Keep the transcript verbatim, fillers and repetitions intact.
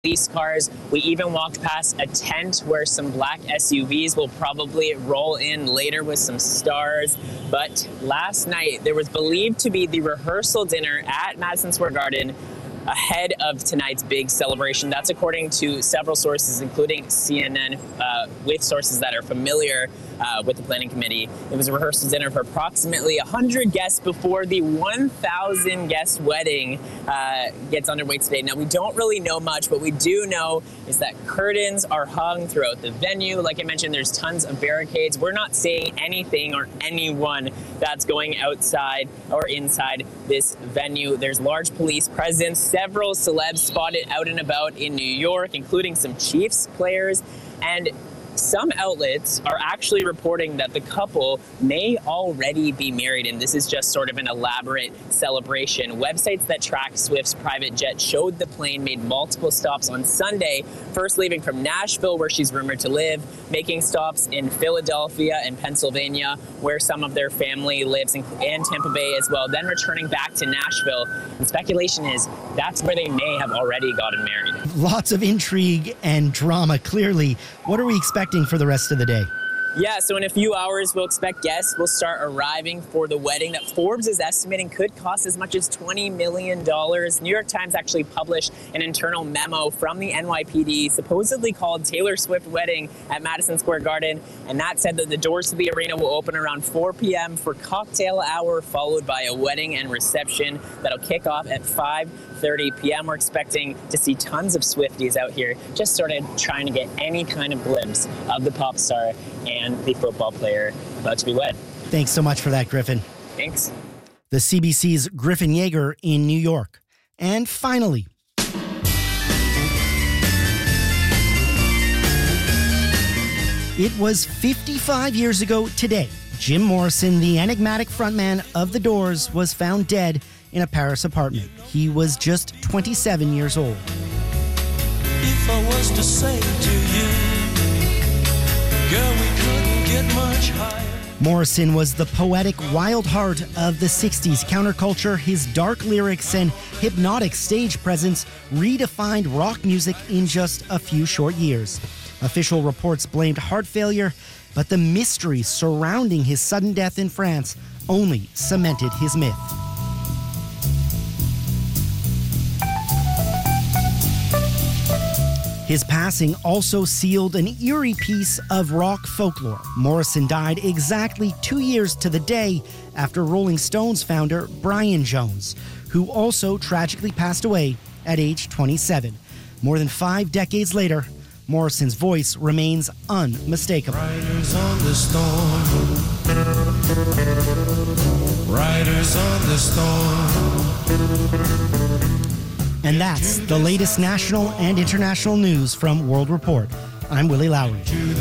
police cars. We even walked past a tent where some black S U Vs will probably roll in later with some stars. But last night, there was believed to be the rehearsal dinner at Madison Square Garden ahead of tonight's big celebration. That's according to several sources, including C N N, uh, with sources that are familiar uh, with the planning committee. It was a rehearsal dinner for approximately one hundred guests before the one thousand guest wedding uh, gets underway today. Now, we don't really know much. What we do know is that curtains are hung throughout the venue. Like I mentioned, there's tons of barricades. We're not seeing anything or anyone that's going outside or inside this venue. There's large police presence. Several celebs spotted out and about in New York, including some Chiefs players. And some outlets are actually reporting that the couple may already be married, and this is just sort of an elaborate celebration. Websites that track Swift's private jet showed the plane made multiple stops on Sunday, first leaving from Nashville, where she's rumored to live, making stops in Philadelphia and Pennsylvania, where some of their family lives, and Tampa Bay as well, then returning back to Nashville. And speculation is that's where they may have already gotten married. Lots of intrigue and drama, clearly. What are we expecting for the rest of the day? Yeah, so in a few hours, we'll expect guests will start arriving for the wedding that Forbes is estimating could cost as much as twenty million dollars. New York Times actually published an internal memo from the N Y P D, supposedly called Taylor Swift Wedding at Madison Square Garden, and that said that the doors to the arena will open around four p.m. for cocktail hour, followed by a wedding and reception that'll kick off at five thirty p.m. We're expecting to see tons of Swifties out here, just sort of trying to get any kind of glimpse of the pop star and the football player about to be wed. Thanks so much for that, Griffin. Thanks. The C B C's Griffin Yeager in New York. And finally, it was fifty-five years ago today. Jim Morrison, the enigmatic frontman of The Doors, was found dead in a Paris apartment. He was just twenty-seven years old. If I was to say to you, girl, we couldn't get much higher. Morrison was the poetic wild heart of the sixties counterculture. His dark lyrics and hypnotic stage presence redefined rock music in just a few short years. Official reports blamed heart failure, but the mystery surrounding his sudden death in France only cemented his myth. His passing also sealed an eerie piece of rock folklore. Morrison died exactly two years to the day after Rolling Stones founder Brian Jones, who also tragically passed away at age twenty-seven. More than five decades later, Morrison's voice remains unmistakable. Riders on the storm. Riders on the storm. And that's the latest national and international news from World Report. I'm Willie Lowry.